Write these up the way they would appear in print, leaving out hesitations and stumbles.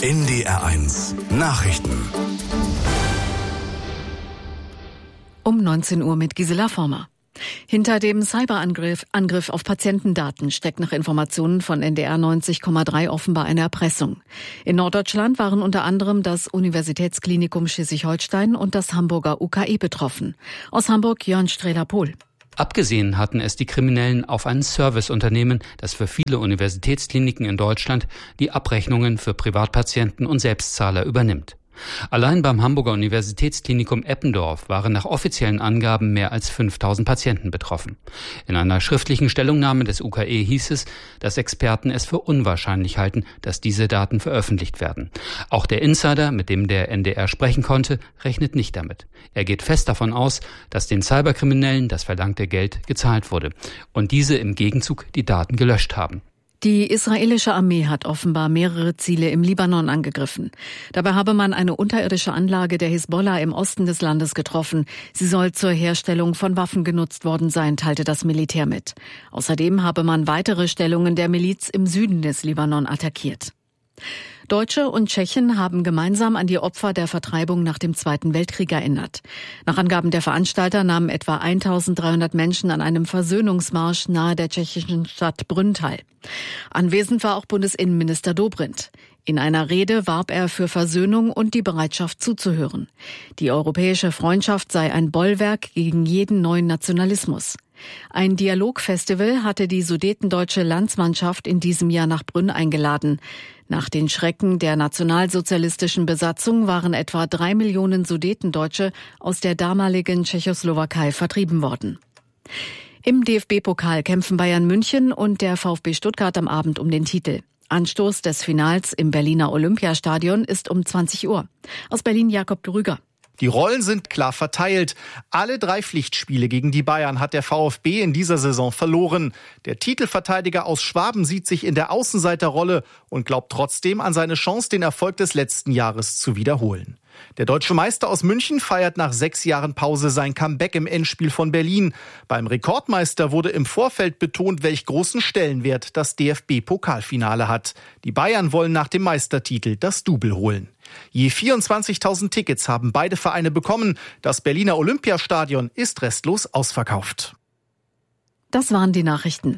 NDR1 Nachrichten. Um 19 Uhr mit Gisela Former. Hinter dem Cyberangriff auf Patientendaten steckt nach Informationen von NDR 90,3 offenbar eine Erpressung. In Norddeutschland waren unter anderem das Universitätsklinikum Schleswig-Holstein und das Hamburger UKE betroffen. Aus Hamburg Jörn Strehler-Pohl. Abgesehen hatten es die Kriminellen auf ein Serviceunternehmen, das für viele Universitätskliniken in Deutschland die Abrechnungen für Privatpatienten und Selbstzahler übernimmt. Allein beim Hamburger Universitätsklinikum Eppendorf waren nach offiziellen Angaben mehr als 5000 Patienten betroffen. In einer schriftlichen Stellungnahme des UKE hieß es, dass Experten es für unwahrscheinlich halten, dass diese Daten veröffentlicht werden. Auch der Insider, mit dem der NDR sprechen konnte, rechnet nicht damit. Er geht fest davon aus, dass den Cyberkriminellen das verlangte Geld gezahlt wurde und diese im Gegenzug die Daten gelöscht haben. Die israelische Armee hat offenbar mehrere Ziele im Libanon angegriffen. Dabei habe man eine unterirdische Anlage der Hisbollah im Osten des Landes getroffen. Sie soll zur Herstellung von Waffen genutzt worden sein, teilte das Militär mit. Außerdem habe man weitere Stellungen der Miliz im Süden des Libanon attackiert. Deutsche und Tschechen haben gemeinsam an die Opfer der Vertreibung nach dem Zweiten Weltkrieg erinnert. Nach Angaben der Veranstalter nahmen etwa 1300 Menschen an einem Versöhnungsmarsch nahe der tschechischen Stadt Brünn teil. Anwesend war auch Bundesinnenminister Dobrindt. In einer Rede warb er für Versöhnung und die Bereitschaft zuzuhören. Die europäische Freundschaft sei ein Bollwerk gegen jeden neuen Nationalismus. Ein Dialogfestival hatte die sudetendeutsche Landsmannschaft in diesem Jahr nach Brünn eingeladen. Nach den Schrecken der nationalsozialistischen Besatzung waren etwa 3 Millionen Sudetendeutsche aus der damaligen Tschechoslowakei vertrieben worden. Im DFB-Pokal kämpfen Bayern München und der VfB Stuttgart am Abend um den Titel. Anstoß des Finals im Berliner Olympiastadion ist um 20 Uhr. Aus Berlin Jakob Drüger. Die Rollen sind klar verteilt. Alle 3 Pflichtspiele gegen die Bayern hat der VfB in dieser Saison verloren. Der Titelverteidiger aus Schwaben sieht sich in der Außenseiterrolle und glaubt trotzdem an seine Chance, den Erfolg des letzten Jahres zu wiederholen. Der deutsche Meister aus München feiert nach 6 Jahren Pause sein Comeback im Endspiel von Berlin. Beim Rekordmeister wurde im Vorfeld betont, welch großen Stellenwert das DFB-Pokalfinale hat. Die Bayern wollen nach dem Meistertitel das Double holen. Je 24.000 Tickets haben beide Vereine bekommen. Das Berliner Olympiastadion ist restlos ausverkauft. Das waren die Nachrichten.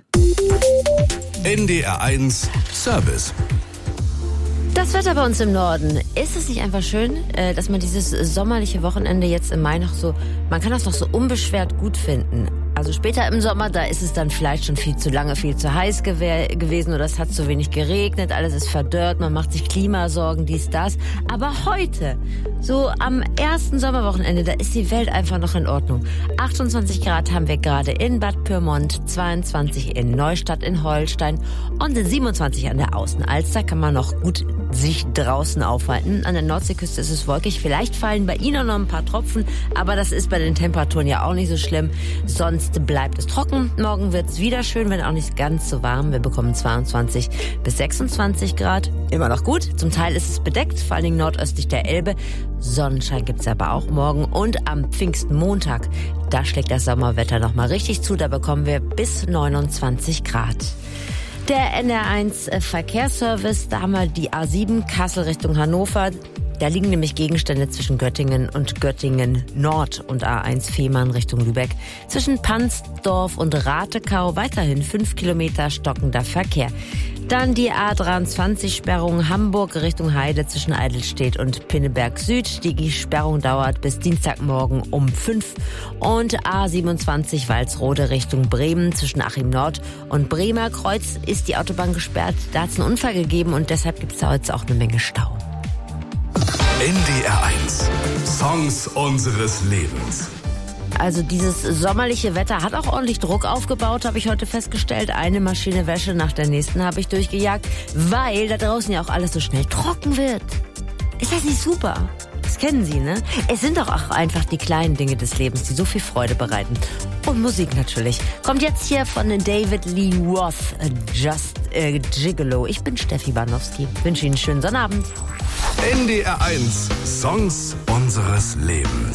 NDR1 Service. Das Wetter bei uns im Norden. Ist es nicht einfach schön, dass man dieses sommerliche Wochenende jetzt im Mai man kann das noch so unbeschwert gut finden. Also später im Sommer, da ist es dann vielleicht schon viel zu lange, viel zu heiß gewesen oder es hat zu wenig geregnet, alles ist verdörrt, man macht sich Klimasorgen, dies, das. Aber heute, so am ersten Sommerwochenende, da ist die Welt einfach noch in Ordnung. 28 Grad haben wir gerade in Bad Pyrmont, 22 in Neustadt in Holstein und 27 an der Außenalster, kann man noch gut sich draußen aufhalten. An der Nordseeküste ist es wolkig, vielleicht fallen bei Ihnen auch noch ein paar Tropfen, aber das ist bei den Temperaturen ja auch nicht so schlimm. Sonst bleibt es trocken. Morgen wird es wieder schön, wenn auch nicht ganz so warm. Wir bekommen 22 bis 26 Grad. Immer noch gut. Zum Teil ist es bedeckt, vor allen Dingen nordöstlich der Elbe. Sonnenschein gibt es aber auch morgen. Und am Pfingstmontag, da schlägt das Sommerwetter nochmal richtig zu. Da bekommen wir bis 29 Grad. Der NR1 Verkehrsservice, da haben wir die A7 Kassel Richtung Hannover. Da liegen nämlich Gegenstände zwischen Göttingen und Göttingen Nord und A1 Fehmarn Richtung Lübeck. Zwischen Pansdorf und Ratekau weiterhin 5 Kilometer stockender Verkehr. Dann die A23-Sperrung Hamburg Richtung Heide zwischen Eidelstedt und Pinneberg Süd. Die Sperrung dauert bis Dienstagmorgen um 5. Und A27 Walsrode Richtung Bremen zwischen Achim Nord und Bremer Kreuz ist die Autobahn gesperrt. Da hat es einen Unfall gegeben und deshalb gibt es da heute auch eine Menge Stau. NDR1 Songs unseres Lebens. Also dieses sommerliche Wetter hat auch ordentlich Druck aufgebaut, habe ich heute festgestellt. Eine Maschine Wäsche nach der nächsten habe ich durchgejagt, weil da draußen ja auch alles so schnell trocken wird. Ist das nicht super? Das kennen Sie, ne? Es sind doch auch einfach die kleinen Dinge des Lebens, die so viel Freude bereiten. Und Musik natürlich. Kommt jetzt hier von David Lee Roth, Just Gigolo. Ich bin Steffi Banowski. Wünsche Ihnen einen schönen Sonnabend. NDR1 Songs unseres Lebens.